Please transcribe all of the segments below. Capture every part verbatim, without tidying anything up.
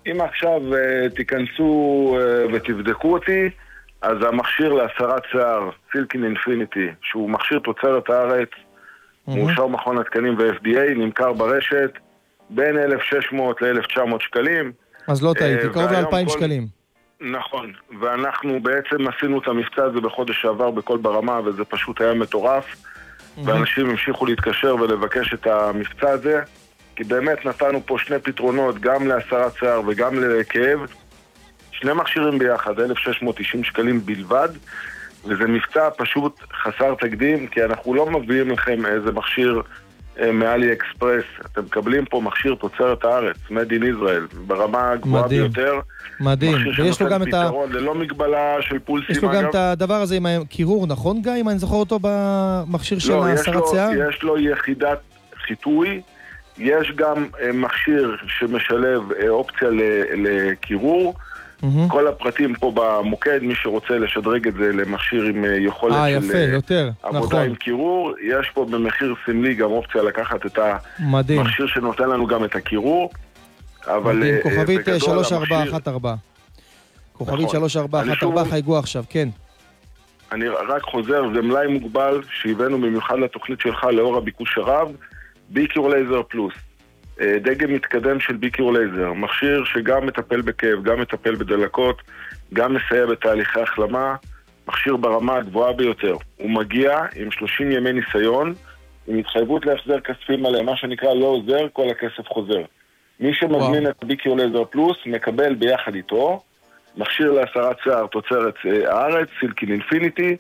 אם עכשיו uh, תיכנסו uh, ותבדקו אותי, אז המכשיר להסרת שיער, סילקין אינפיניטי, שהוא מכשיר תוצרת הארץ, mm-hmm. מאושר מכון התקנים ו-אף די איי, נמכר ברשת בין אלף ושש מאות ל-אלף ותשע מאות שקלים. אז לא טעיתי, קרוב ל-אלפיים כל... שקלים. נכון, ואנחנו בעצם עשינו את המבצע הזה בחודש שעבר בכל ברמה, וזה פשוט היה מטורף, mm-hmm. ואנשים המשיכו להתקשר ולבקש את המבצע הזה, כי באמת נתנו פה שני פתרונות, גם להסרת שיער וגם לכאב, שני מכשירים ביחד, אלף ושש מאות תשעים שקלים בלבד, וזה מבצע פשוט חסר תקדים, כי אנחנו לא מביאים לכם איזה מכשיר אה, מאלי אקספרס, אתם מקבלים פה מכשיר תוצרת הארץ, Made in Israel, ברמה הגבוהה ביותר. מדהים, ויש לו גם את ה... ללא מגבלה של פולסים. יש לו גם את הדבר הזה עם הקירור, נכון גיא? אם אני זוכר אותו במכשיר של הסרת שיער? לא, יש לו יחידת חיטוי, יש גם מכשיר שמשלב אופציה לקירור, כל הפרטים פה במוקד, מי שרוצה לשדרג את זה למכשיר עם יכולת של עבודה עם קירור, יש פה במחיר סמלי גם אופציה לקחת את המכשיר שנותן לנו גם את הקירור. כוכבית שלוש ארבע אחת ארבע כוכבית שלוש ארבע אחת ארבע חייגו עכשיו, כן. אני רק חוזר, זה מלאי מוגבל שהבאנו במיוחד לתוכנית שלך לאור הביקוש הרב, ביקיור לייזר פלוס, דגם מתקדם של ביקיור לייזר, מכשיר שגם מטפל בכאב, גם מטפל בדלקות, גם מסייע בתהליכי החלמה, מכשיר ברמה הגבוהה ביותר. הוא מגיע עם שלושים ימי ניסיון, עם התחייבות להחזר כספי מלא, מה שנקרא לא עוזר, כל הכסף חוזר. מי שמזמין את ביקיור לייזר פלוס מקבל ביחד איתו מכשיר להסרת שיער תוצרת הארץ, סילקין אינפיניטי.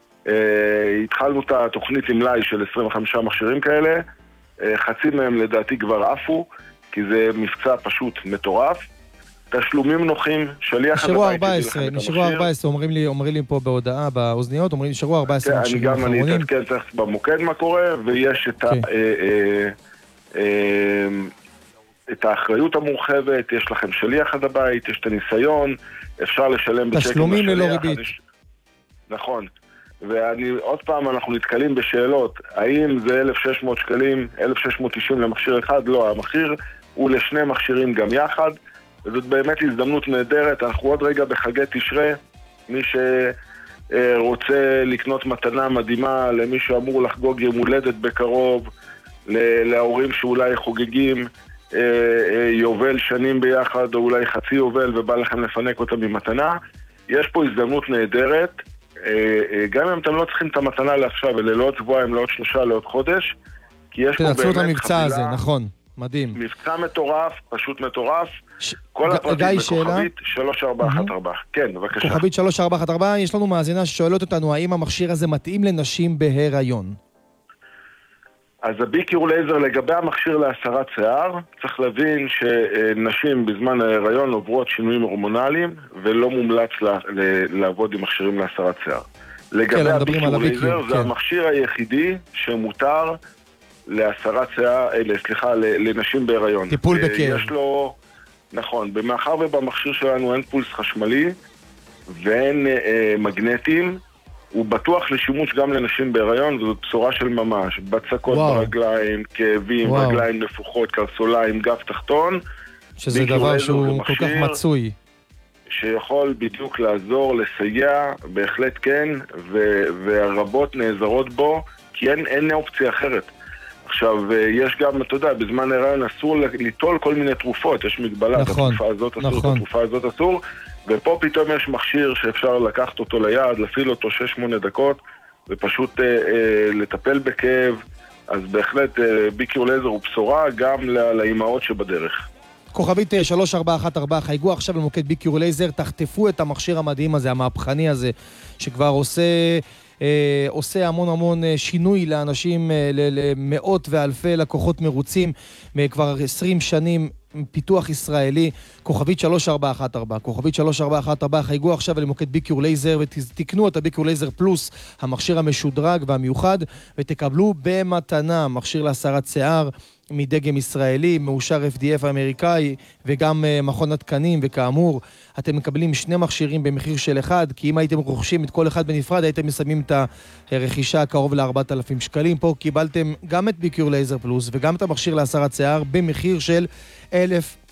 התחלנו את התוכנית עם מלאי של עשרים וחמישה מכשירים כאלה, חצי מהם לדעתי כבר עפו, כי זה מבצע פשוט מטורף. תשלומים נוחים, שליח נשארו ארבע עשרה, נשארו ארבע עשרה, אומרים לי, אומרים לי פה בהודעה, באוזניות, אומרים לי, נשארו ארבע עשרה מכשירים אחרונים. אני גם, אני אתעדכן תכף במוקד מה קורה, ויש את ה... את האחריות המורחבת, יש לכם שליח עד הבית, יש את הניסיון, אפשר לשלם בשקל. תשלומים ללא ריבית. נכון. ואני, עוד פעם אנחנו נתקלים בשאלות, האם זה אלף ושש מאות שקלים, אלף ושש מאות תשעים למכשיר אחד? לא, המחיר הוא לשני מכשירים גם יחד, וזאת באמת הזדמנות נהדרת. אנחנו עוד רגע בחגי תשרי, מי שרוצה לקנות מתנה מדהימה למי שאמור לחגוג יום הולדת בקרוב, להורים שאולי חוגגים יובל שנים ביחד, או אולי חצי יובל, ובא לכם לפנק אותה ממתנה, יש פה הזדמנות נהדרת, גם אם אתם לא צריכים את המתנה לעכשיו, אלה לא עוד שבועיים, לא עוד שלושה, לא עוד חודש, כי יש פה באמת חבילה. תנצלו את המבצע הזה, נכון, מדהים. מבצע מטורף, פשוט מטורף. כל הפרטים בכוכבית שלוש ארבע אחת ארבע. כן, בבקשה. כוכבית שלוש ארבע אחת ארבע, יש לנו מאזינה ששואלת אותנו, האם המכשיר הזה מתאים לנשים בהיריון? אז הביקיור לייזר לגבי המכשיר להסרת שיער, צריך להבין שנשים בזמן ההיריון עוברות שינויים הורמונליים, ולא מומלץ לעבוד עם מכשירים להסרת שיער. לגבי הביקיור לייזר, זה המכשיר היחידי שמותר להסרת שיער, סליחה, לנשים בהיריון. טיפול בכאב. יש לו, נכון, במאחר ובמכשיר שלנו אין פולס חשמלי, ואין מגנטים, הוא בטוח לשימוש גם לנשים בהיריון, וזאת בשורה של ממש. בצקות ברגליים, כאבים, וואו. רגליים נפוחות, קרסוליים, גב תחתון. שזה דבר שהוא כל כך מצוי. שיכול בדיוק לעזור, לסייע, בהחלט כן, ו- והרבות נעזרות בו, כי אין, אין אופציה אחרת. עכשיו, יש גם, אתה יודע, בזמן ההיריון אסור ליטול כל מיני תרופות, יש מגבלה, נכון, את התרופה הזאת אסור, נכון. את התרופה הזאת אסור, ופה פתאום יש מכשיר שאפשר לקחת אותו ליד, להפעיל אותו שש שמונה דקות, ופשוט אה, אה, לטפל בכאב, אז בהחלט אה, ביקיור לייזר הוא בשורה גם לאימהות שבדרך. כוכבית שלוש ארבע אחת ארבע, חייגו עכשיו למוקד ביקיור לייזר, תחטפו את המכשיר המדהים הזה, המהפכני הזה, שכבר עושה... אה, עושה המון המון שינוי לאנשים, אה, למאות ואלפי לקוחות מרוצים, כבר עשרים שנים, פיתוח ישראלי. כוכבית שלוש ארבע אחת ארבע, כוכבית שלוש ארבע אחת ארבע, חייגו עכשיו למוקד ביקיור לייזר ותקנו את הביקיור לייזר פלוס, המכשיר המשודרג והמיוחד, ותקבלו במתנה מכשיר להסרת שיער מדגם ישראלי, מאושר אף די איי אמריקאי, וגם מכון התקנים, וכאמור, אתם מקבלים שני מכשירים במחיר של אחד, כי אם הייתם רוכשים את כל אחד בנפרד, הייתם מסיימים את הרכישה קרוב ל-ארבעת אלפים שקלים. פה קיבלתם גם את ביקיור לייזר פלוס, וגם את המכשיר להסרת שיער במחיר של אלף